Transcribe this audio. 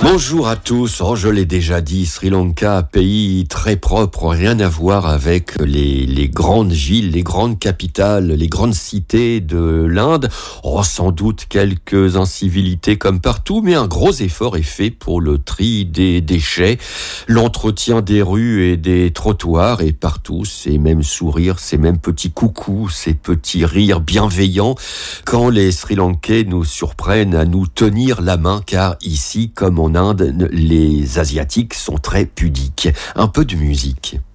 Bonjour à tous. Je l'ai déjà dit, Sri Lanka, pays très propre, rien à voir avec les grandes villes, les grandes capitales, les grandes cités de l'Inde. Sans doute quelques incivilités comme partout, mais un gros effort est fait pour le tri des déchets, l'entretien des rues et des trottoirs, et partout ces mêmes sourires, ces mêmes petits coucous, ces petits rires bienveillants quand les Sri Lankais nous surprennent à nous tenir la main, car ici, comme en Inde, les Asiatiques sont très pudiques. Un peu de musique.